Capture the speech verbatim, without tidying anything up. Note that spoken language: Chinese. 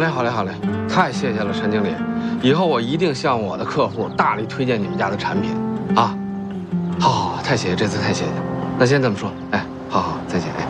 嘞，好嘞，好嘞，太谢谢了，陈经理，以后我一定向我的客户大力推荐你们家的产品，啊，好好好，太谢谢，这次太谢谢，那先这么说，哎，好好，再见，哎。